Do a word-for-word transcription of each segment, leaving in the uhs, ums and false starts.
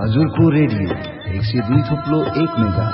हजुरको रेडियो एक सय दुई थुप्लो एक मेगा।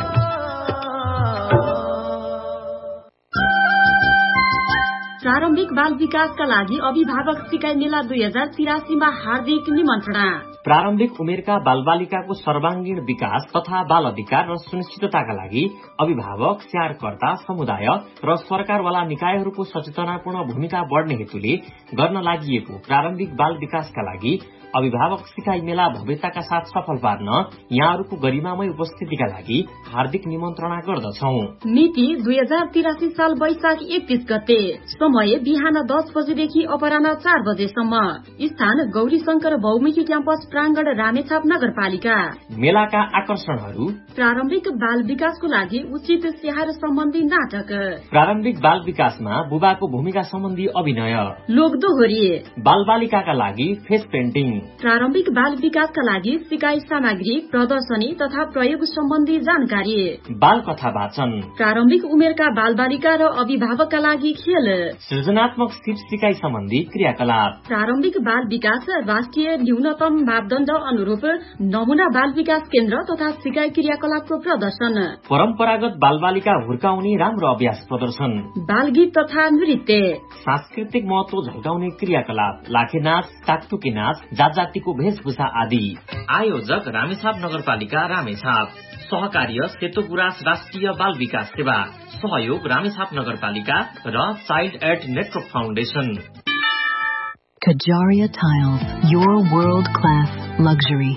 प्रारम्भिक बाल विकासका लागि अभिभावक सिकाइ मेला दुई हजार तिरासीमा हार्दिक निमन्त्रणा। प्रारम्भिक उमेरका बालबालिकाको सर्वाङ्गीण विकास तथा बाल अधिकार र सुनिश्चितताका लागि अभिभावक, स्याहारकर्ता, समुदाय र सरकारवाला निकायहरूको सचेतनापूर्ण भूमिका बढ्ने हेतुले गर्न लागि प्रारम्भिक बाल विकासका लागि अभिभावक सिकाइ मेला भव्यताका साथ सफल पार्न यहाँहरूको गरिमामय उपस्थितिका लागि हार्दिक निमन्त्रणा गर्दछौ। मिति दुई हजार तिरासी साल वैशाख एकतीस गते। समय बिहान दस बजेदेखि अपराह्न चार बजेसम्म। स्थान गौरी शंकर बहुमुखी क्याम्पस प्राङ्गण रामेछाप नगरपालिका। मेलाका आकर्षणहरू: प्रारम्भिक बाल विकासको लागि उचित स्याहार सम्बन्धी नाटक, प्रारम्भिक बाल विकासमा बुबाको भूमिका सम्बन्धी अभिनय, लोकदोहोरी, बाल बालिकाका लागि फेस पेन्टिङ, प्रारम्भिक बाल विकासका लागि सिकाइ सामग्री, प्रदर्शनी तथा प्रयोग सम्बन्धी जानकारी, बाल कथा वाचन, प्रारम्भिक उमेरका बाल बालिका र अभिभावकका लागि खेल, सृजनात्मक सिप सिकाइ सम्बन्धी क्रियाकलाप, प्रारम्भिक बाल विकास राष्ट्रिय न्यूनतम मापदण्ड अनुरूप नमूना बाल विकास केन्द्र तथा सिकाइ क्रियाकलापको प्रदर्शन, परम्परागत बाल बालिका हुर्काउने राम्रो अभ्यास प्रदर्शन, बाल गीत तथा नृत्य, सांस्कृतिक महत्व झल्काउने क्रियाकलाप, लाखे नाच, टाकटुकी नाच, जातिको वेशभूषा आदि। आयोजक रामेछाप नगरपालिका रामेछाप। सहकार्य सेतो गुराँस राष्ट्रिय बाल विकास सेवा। सहयोग रामेछाप नगरपालिका र child add network foundation. Kajaria Tiles, your world-class luxury.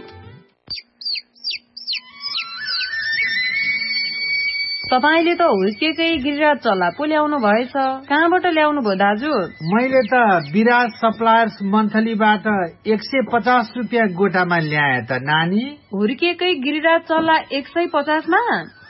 तपाईले त हुर्केकै गिरिराज चल्ला पो ल्याउनु भएछ। कहाँबाट ल्याउनु भयो दाजु? मैले त विराज सप्लायर्स मन्थलीबाट एक सय पचास रुपियाँ गोटामा ल्याए त नानी। हुर्केकै गिरिराज चल्ला एक सय पचासमा?